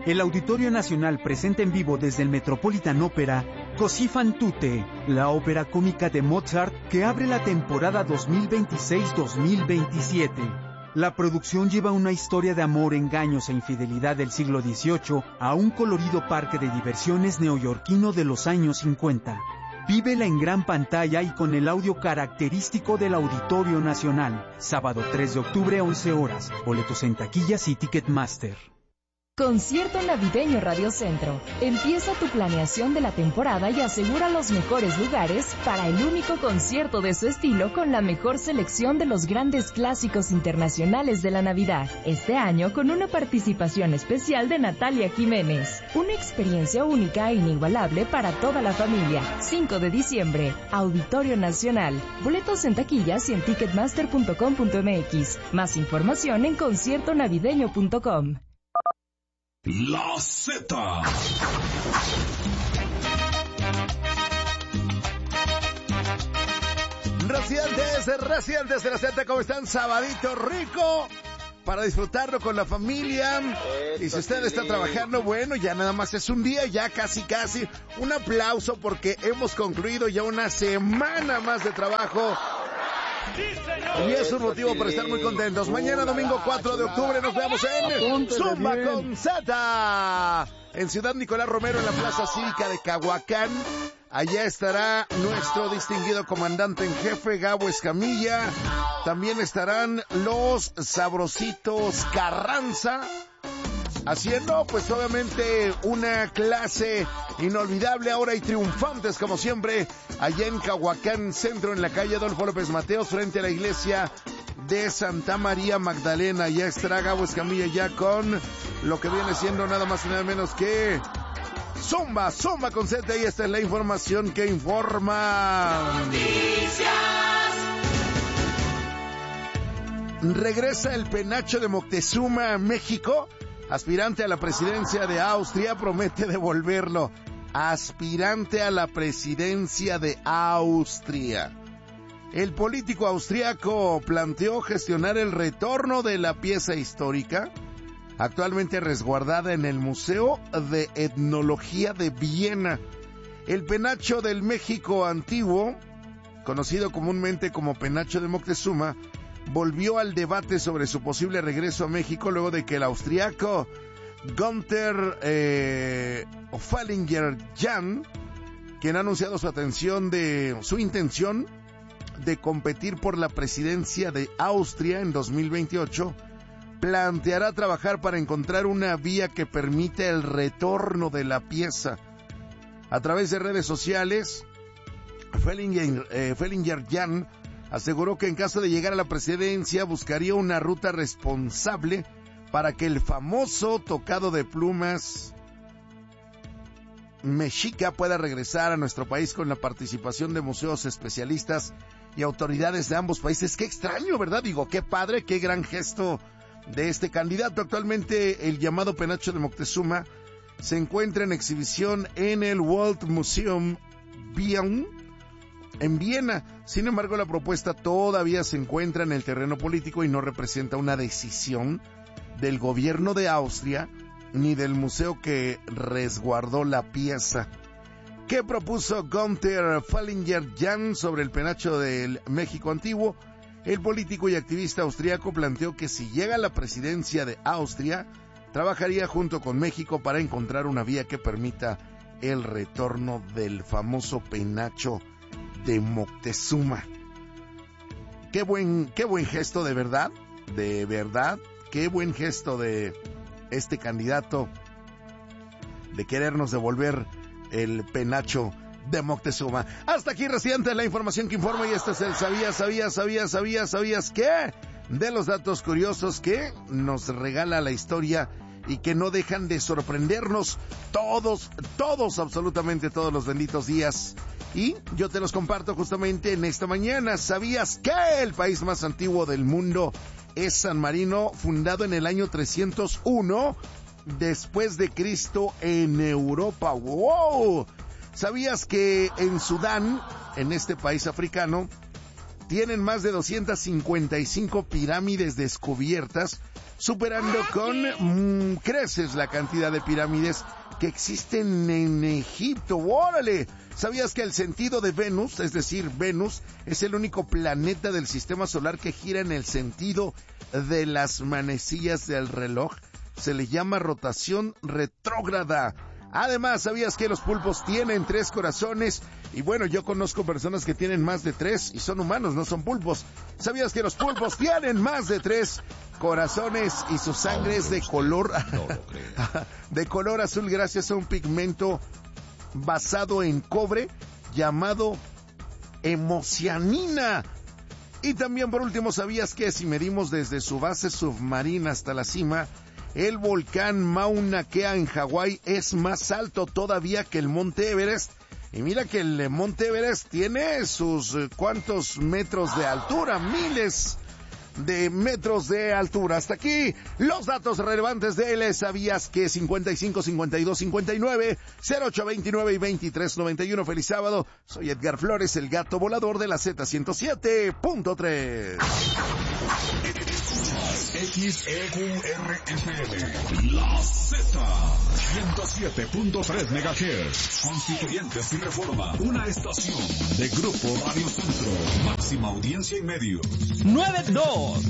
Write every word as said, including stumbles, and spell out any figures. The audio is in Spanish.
el Auditorio Nacional presenta en vivo desde el Metropolitan Opera Così fan tutte, la ópera cómica de Mozart que abre la temporada dos mil veintiséis dos mil veintisiete. La producción lleva una historia de amor, engaños e infidelidad del siglo dieciocho a un colorido parque de diversiones neoyorquino de los años cincuenta. Vívela en gran pantalla y con el audio característico del Auditorio Nacional. Sábado tres de octubre, once horas. Boletos en taquillas y Ticketmaster. Concierto Navideño Radio Centro. Empieza tu planeación de la temporada y asegura los mejores lugares para el único concierto de su estilo con la mejor selección de los grandes clásicos internacionales de la Navidad. Este año con una participación especial de Natalia Jiménez. Una experiencia única e inigualable para toda la familia. cinco de diciembre, Auditorio Nacional. Boletos en taquillas y en ticketmaster punto com punto m x. Más información en concierto navideño punto com. La Z. Residentes, residentes de la Z, ¿cómo están? Sabadito rico para disfrutarlo con la familia. Esto y si usted está trabajando, bueno, ya nada más es un día, ya casi casi. Un aplauso porque hemos concluido ya una semana más de trabajo. Y es un motivo para estar muy contentos. Mañana domingo cuatro de octubre nos vemos en Zumba con Z, en Ciudad Nicolás Romero, en la Plaza Cívica de Cahuacán. Allá estará nuestro distinguido comandante en jefe, Gabo Escamilla. También estarán los Sabrositos Carranza, haciendo pues obviamente una clase inolvidable ahora y triunfantes como siempre allá en Cahuacán Centro, en la calle Adolfo López Mateos, frente a la iglesia de Santa María Magdalena. Ya estará Gabo Escamilla ya con lo que viene siendo nada más y nada menos que Zumba, Zumba con Z, y esta es la información que informa. Noticias. Regresa el penacho de Moctezuma a México. Aspirante a la presidencia de Austria promete devolverlo. Aspirante a la presidencia de Austria. El político austriaco planteó gestionar el retorno de la pieza histórica, actualmente resguardada en el Museo de Etnología de Viena. El penacho del México antiguo, conocido comúnmente como penacho de Moctezuma, volvió al debate sobre su posible regreso a México luego de que el austriaco Günther eh, Fällinger-Jahn, quien ha anunciado su atención de su intención de competir por la presidencia de Austria en dos mil veintiocho, planteará trabajar para encontrar una vía que permita el retorno de la pieza. A través de redes sociales, Fällinger, eh, Fällinger-Jahn aseguró que en caso de llegar a la presidencia buscaría una ruta responsable para que el famoso tocado de plumas mexica pueda regresar a nuestro país con la participación de museos especialistas y autoridades de ambos países. Qué extraño, ¿verdad? Digo, qué padre, qué gran gesto de este candidato. Actualmente el llamado penacho de Moctezuma se encuentra en exhibición en el World Museum Viena, en Viena. Sin embargo, la propuesta todavía se encuentra en el terreno político y no representa una decisión del gobierno de Austria ni del museo que resguardó la pieza. ¿Qué propuso Günther Fällinger-Jahn sobre el penacho del México antiguo? El político y activista austriaco planteó que si llega a la presidencia de Austria, trabajaría junto con México para encontrar una vía que permita el retorno del famoso penacho de Moctezuma. Qué buen, qué buen gesto, de verdad, de verdad, qué buen gesto de este candidato de querernos devolver el penacho de Moctezuma. Hasta aquí, residente, la información que informa, y este es el Sabías, Sabías, Sabías, Sabías, Sabías qué, de los datos curiosos que nos regala la historia y que no dejan de sorprendernos todos, todos, absolutamente todos los benditos días. Y yo te los comparto justamente en esta mañana. ¿Sabías que el país más antiguo del mundo es San Marino, fundado en el año trescientos uno después de Cristo en Europa? ¡Wow! ¿Sabías que en Sudán, en este país africano, tienen más de doscientas cincuenta y cinco pirámides descubiertas superando con mmm, creces la cantidad de pirámides que existen en Egipto. ¡Órale! ¿Sabías que el sentido de Venus, es decir, Venus, es el único planeta del sistema solar que gira en el sentido de las manecillas del reloj? Se le llama rotación retrógrada. Además, ¿sabías que los pulpos tienen tres corazones? Y bueno, yo conozco personas que tienen más de tres y son humanos, no son pulpos. ¿Sabías que los pulpos tienen más de tres corazones y su sangre es de color de color azul gracias a un pigmento basado en cobre llamado hemocianina? Y también, por último, ¿sabías que si medimos desde su base submarina hasta la cima, el volcán Mauna Kea en Hawái es más alto todavía que el Monte Everest? Y mira que el Monte Everest tiene sus eh, cuantos metros de altura, miles de metros de altura. Hasta aquí los datos relevantes de él. ¿Sabías que cincuenta y cinco, cincuenta y dos, cincuenta y nueve, cero ocho veintinueve y veintitrés noventa y uno? Feliz sábado. Soy Edgar Flores, el gato volador de la Z ciento siete punto tres. X E Q R F M, La Z, ciento siete punto tres megahertz. Constituyentes y Reforma, una estación de Grupo Radio Centro. Máxima audiencia y medios. nueve dos